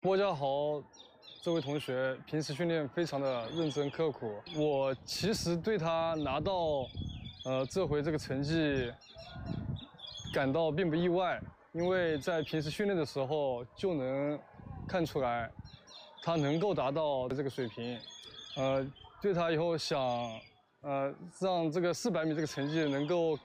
郭家豪这位同学平时训练非常的认真刻苦，我其实对他拿到这回这个成绩感到并不意外，因为在平时训练的时候就能看出来他能够达到这个水平。对他以后想让这个400米这个成绩能够